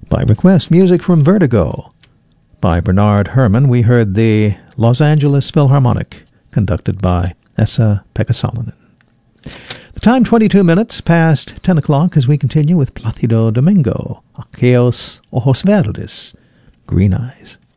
By request, music from Vertigo. By Bernard Herrmann, we heard the Los Angeles Philharmonic, conducted by Esa Pekka Salonen. The time 22 minutes past 10 o'clock as we continue with Placido Domingo, Aquellos Ojos Verdes, Green Eyes.